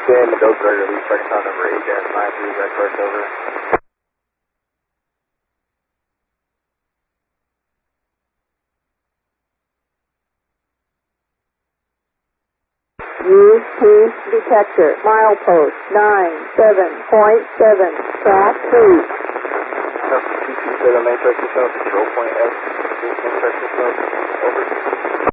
Okay, Mendoza, release Recon number 8-93, red first over. Use cruise detector, milepost 97.7, track 3. Two, main track yourself, control point S, main track yourself, over.